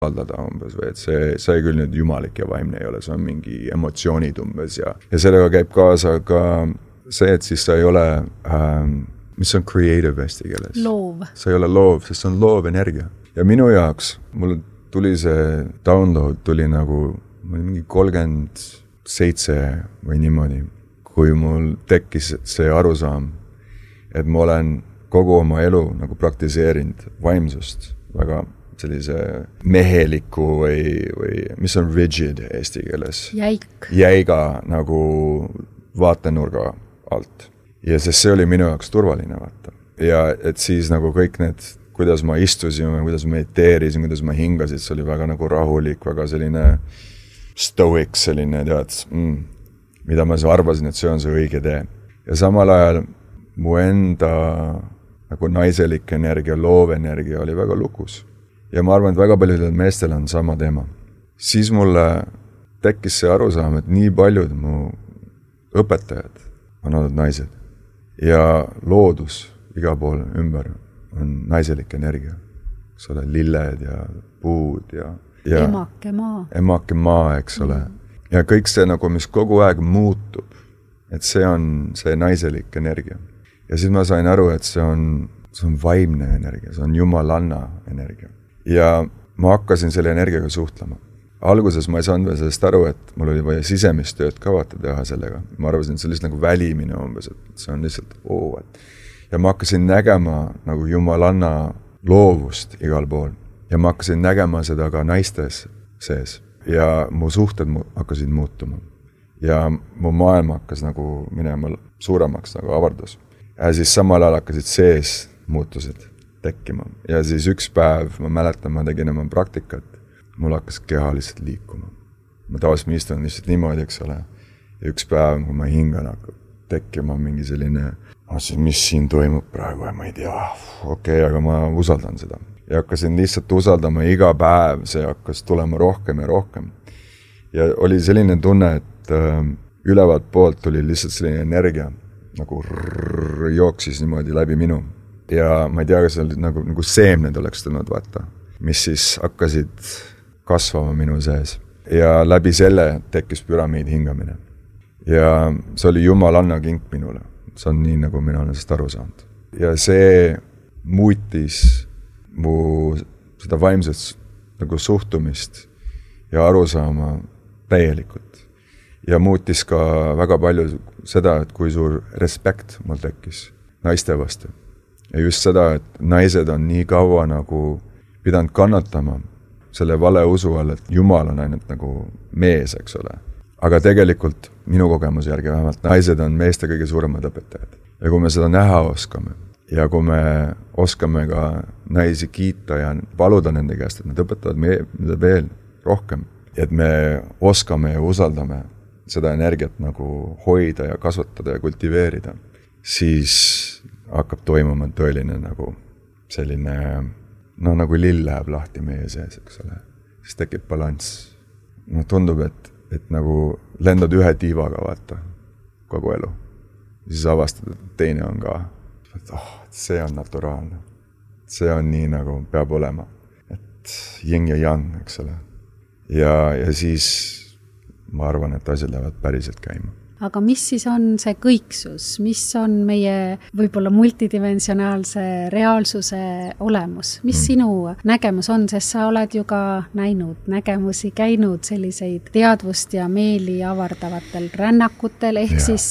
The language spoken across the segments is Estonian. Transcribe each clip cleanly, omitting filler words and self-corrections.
valdada umbes või et see küll nüüd jumalik ja vaimne ei ole, see on mingi emotsioonid umbes ja sellega käib kaasa ka see, et siis sa ei ole, mis on creative eesti keeles? Loov. Sa ei ole loov, sest see on loov energia. Ja minu jaoks, mul tuli see download, tuli nagu mingi 37 või niimoodi, kui mul tekkis see arusaam, et ma olen kogu oma elu nagu praktiseerinud vaimsust väga sellise meheliku või mis on rigid eesti keeles? Jäiga nagu vaatenurga alt. Ja sest see oli minu jaoks turvaline vaata. Ja et siis nagu kõik need, kuidas ma istusin, kuidas mediteerisin, kuidas ma hingasin, see oli väga nagu rahulik, väga selline stoic, selline tead, mida ma arvasin, et see on see õige tee. Ja samal ajal mu enda nagu naiselik energia, loov energia oli väga lukus. Ja ma arvan, et väga paljudel meestel on sama teema. Siis mulle tekkis see arusaam, et nii paljud mu õpetajad on olnud naised. Ja loodus igal pool ümber on naiselik energia. Eks ole, lilled ja puud ja emake maa, eks ole. Ja kõik see, nagu, mis kogu aeg muutub, et see on see naiselik energia. Ja siis ma sain aru, et see on vaimne energia, see on jumalanna energia. Ja ma hakkasin selle energiaga suhtlema. Alguses ma ei saanud veel sellest aru, et mul oli vaja sisemist tööd ka vaata teha sellega. Ma arvasin, et see on lihtsalt nagu välimine umbes, et see on lihtsalt Ja ma hakkasin nägema nagu jumalanna loovust igal pool. Ja ma hakkasin nägema seda ka naistes sees. Ja mu suhted hakkasid muutuma. Ja mu maailm hakkas nagu minema suuremaks nagu avardus. Ja siis samal ajal hakkasid sees muutused tekkima. Ja siis üks päev, ma mäletan, ma tegin oma praktikat, mul hakkas keha lihtsalt liikuma. Ma tavaliselt ma istun lihtsalt niimoodi, eks ole. Ja üks päev, kui ma hingan, hakkab tekkima mingi selline, mis siin toimub praegu ja ma ei tea, okei, aga ma usaldan seda. Ja hakkasin lihtsalt usaldama iga päev, see hakkas tulema rohkem ja rohkem. Ja oli selline tunne, et ülevalt poolt tuli lihtsalt selline energia, nagu jooksis niimoodi läbi minu. Ja ma ei tea, kas oli nagu seemned oleks tulnud, vaata, mis siis hakkasid kasvama minu sees. Ja läbi selle tekkis püramiid hingamine. Ja see oli jumalanna kink minule. See on nii, nagu mina olen sellest aru saanud. Ja see muutis mu seda vaimset nagu suhtumist ja arusaama täielikult. Ja muutis ka väga palju seda, et kui suur respekt mul tekkis naiste vastu. Ja just seda, et naised on nii kaua nagu pidanud kannatama selle vale usu all, et Jumal on ainult nagu mees, eks ole. Aga tegelikult minu kogemuse järgi vähemalt naised on meeste kõige suuremad õpetajad. Ja kui me seda näha oskame ja kui me oskame ka naisi kiita ja paluda nende käest, et nad õpetavad meile veel rohkem, et me oskame ja usaldame seda energiat nagu hoida ja kasvatada ja kultiveerida, siis hakkab toimuma tõeline nagu selline, nagu lill läheb lahti meie sees, eks ole. Siis tekib balanss. Tundub, et nagu lendad ühe tiivaga, vaata, kogu elu. Siis avastad, et teine on ka, et see on naturaalne. See on nii, nagu peab olema. Et yin ja yang, eks ole. Ja siis ma arvan, et asjad lähevad päriselt käima. Aga mis siis on see kõiksus? Mis on meie võib-olla multidimensionaalse reaalsuse olemus? Mis sinu nägemus on? Sest sa oled ju ka näinud nägemusi, käinud selliseid teadvust ja meeli avardavatel rännakutel, ehk siis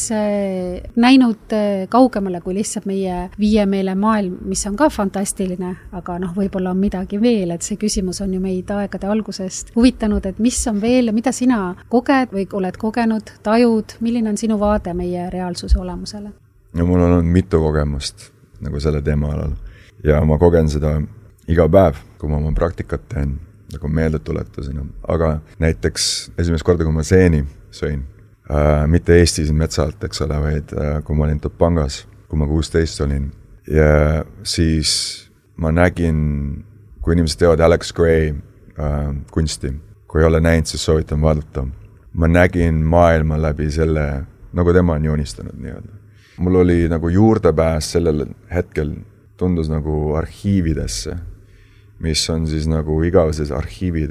näinud kaugemale kui lihtsalt meie viiemeele maailm, mis on ka fantastiline, aga võib-olla on midagi veel, et see küsimus on ju meid aegade algusest huvitanud, et mis on veel ja mida sina koged või oled kogenud, tajud, milline on sinu vaade meie reaalsuse olemusele? Ja mul on olnud mitu kogemust nagu selle teema alal. Ja ma kogen seda iga päev, kui ma oma praktikat teen, nagu meeldetuletusena. Aga näiteks esimest korda, kui ma seeni sõin, mitte Eesti siin metsa alt, eks ole, vaid kui ma olin Topangas, kui ma 16 olin. Ja siis ma nägin, kui inimesed teevad Alex Gray kunsti. Kui ei ole näinud, siis soovitan vaadata. Ma nägin maailma läbi selle, nagu tema on joonistanud nii-öelda. Mul oli nagu juurdepääs sellel hetkel, tundus nagu arhiividesse, mis on siis nagu igavesed arhiivid